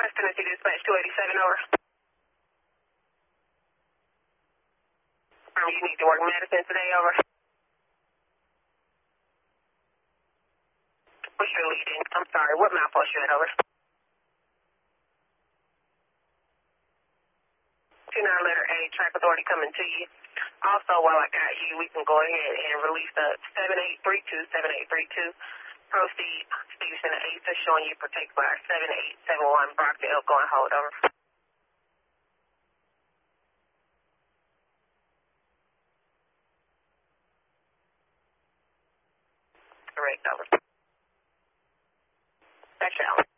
West Tennessee Dispatch 287, over. You need to work Madison today, over. What's your lead in? I'm sorry, what milepost you at, over? 29 letter A, track authority coming to you. Also, while I got you, we can go ahead and release the 7832. Proceed, Stevenson and Asa, showing you protect by 7871, Brock to Elko and hold, over. Correct, over. That's your